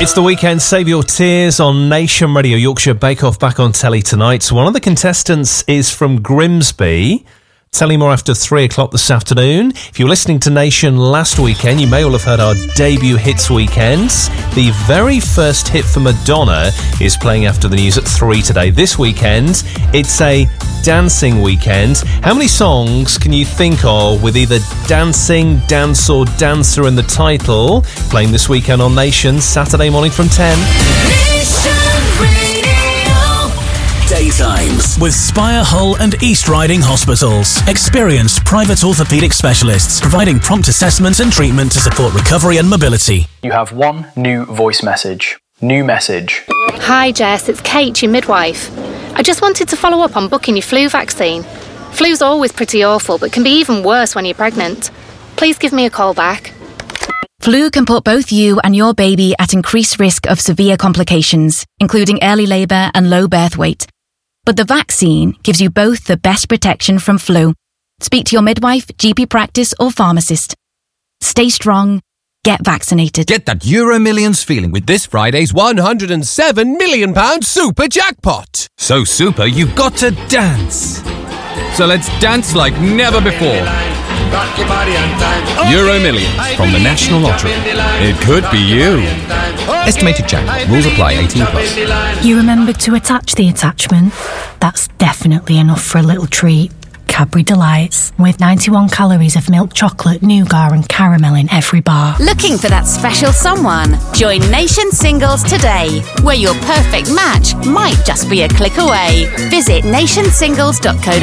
It's the weekend. Save your tears on Nation Radio. Yorkshire Bake Off back on telly tonight. One of the contestants is from Grimsby. Tell you more after 3 o'clock this afternoon. If you were listening to Nation last weekend, you may well have heard our debut hits weekends. The very first hit for Madonna is playing after the news at 3 today. This weekend, it's a dancing weekend. How many songs can you think of with either dancing, dance or dancer in the title? Playing this weekend on Nation, Saturday morning from 10. Daytimes with Spire, Hull and East Riding Hospitals. Experienced private orthopaedic specialists providing prompt assessment and treatment to support recovery and mobility. You have one new voice message. New message. Hi Jess, it's Kate, your midwife. I just wanted to follow up on booking your flu vaccine. Flu's always pretty awful, but can be even worse when you're pregnant. Please give me a call back. Flu can put both you and your baby at increased risk of severe complications, including early labour and low birth weight. But the vaccine gives you both the best protection from flu. Speak to your midwife, GP practice or pharmacist. Stay strong. Get vaccinated. Get that Euro Millions feeling with this Friday's £107 million super jackpot. So super, you've got to dance. So let's dance like never before. Euro Millions from the National Lottery. It could be you. Estimated jackpot. Rules apply. 18+. You remembered to attach the attachment? That's definitely enough for a little treat. Cadbury Delights, with 91 calories of milk chocolate, nougat and caramel in every bar. Looking for that special someone? Join Nation Singles today, where your perfect match might just be a click away. Visit nationsingles.co.uk.